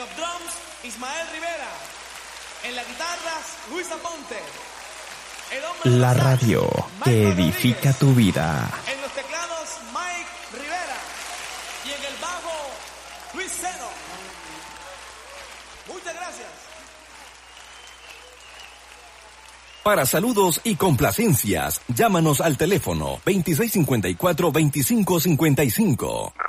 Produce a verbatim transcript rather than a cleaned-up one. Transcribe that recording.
los drums, Ismael Rivera. En las guitarras, Luis Aponte. El hombre La sax, radio que Michael edifica Rodríguez. tu vida. En los teclados, Mike Rivera. Y en el bajo, Luis Seno. Muchas gracias. Para saludos y complacencias, llámanos al teléfono veintiséis cincuenta y cuatro, veinticinco cincuenta y cinco.